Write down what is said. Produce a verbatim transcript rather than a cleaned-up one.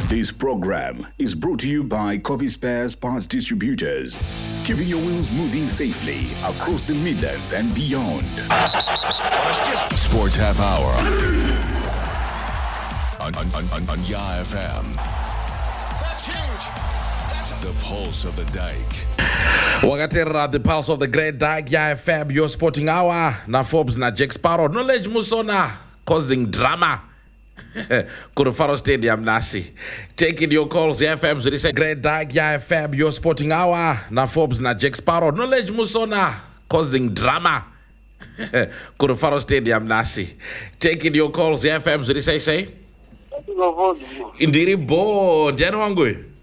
This program is brought to you by Copy Spares Parts Distributors, keeping your wheels moving safely across the Midlands and beyond. Sports Half Hour on, on, on, on, on Ya F M. That's huge. That's the pulse of the Dyke. Wakatera the pulse of the great Dyke, Ya F M, your sporting hour. Na Forbes na Jack Sparrow, knowledge musona causing drama. Kurufaro Stadium nasi. Taking your calls, Ya F M, so this is great Dyke, Ya F M, your sporting hour. Na Forbes na Jack Sparrow, knowledge musona causing drama. Kurufaro Stadium nasi. Taking your calls, Ya F M, so this is say. Indiri bo, ndiani wangu.